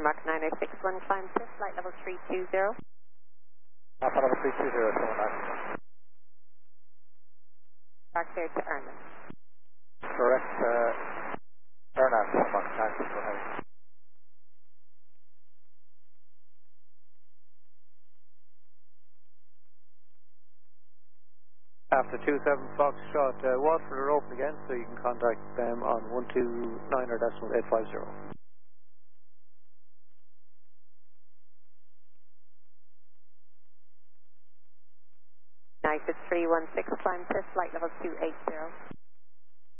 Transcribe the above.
Mach 9061, climb to flight level 320. Alpha level 320, someone else. Back there to Ernan. Correct, Ernan, Mach 961. After 27 Foxtrot, Watford are open again, so you can contact them on 129.850. United 316, climb to flight level 280.